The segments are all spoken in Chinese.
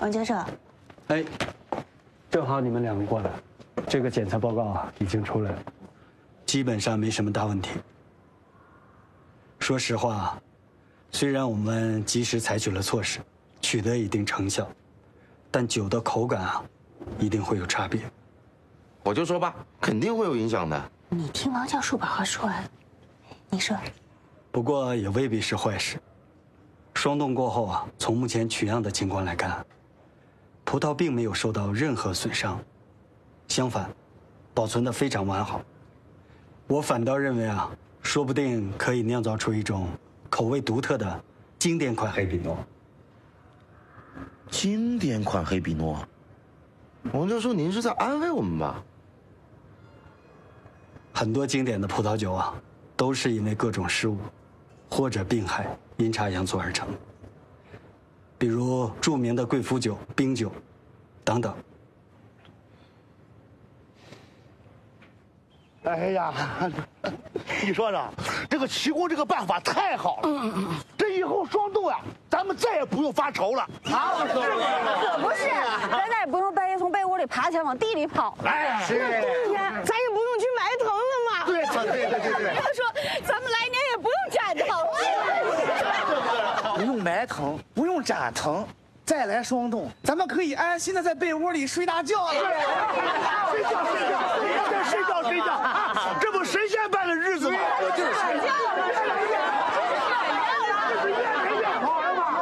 王先生， 哎，正好你们两个过来，这个检测报告啊已经出来了，基本上没什么大问题。说实话，虽然我们及时采取了措施，取得一定成效，但酒的口感啊，一定会有差别。 我就说吧，肯定会有影响的。 你听王教授把话说完，你说。 不过也未必是坏事。霜冻过后啊，从目前取样的情况来看，葡萄并没有受到任何损伤，相反，保存得非常完好。我反倒认为啊，说不定可以酿造出一种口味独特的经典款黑皮诺。 经典款黑皮诺，王教授，您是在安慰我们吧？ 很多经典的葡萄酒啊，都是因为各种失误或者病害阴差阳错而成，比如著名的贵腐酒、冰酒等等。 哎呀，你说说，这个启功这个办法太好了。这以后霜冻呀，咱们再也不用发愁了。 可不是，咱再也不用半夜从被窝里爬起来往地里跑了。 哎，是。 冬天咱也不用去埋藤了嘛。 对。 他说，咱们来年也不用斩藤了。 不用埋藤，不用斩藤。再来霜冻，咱们可以安心的在被窝里睡大觉了。 睡觉，这不神仙般的日子吗？我就是睡觉。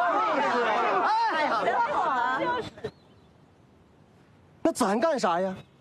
那咱干啥呀？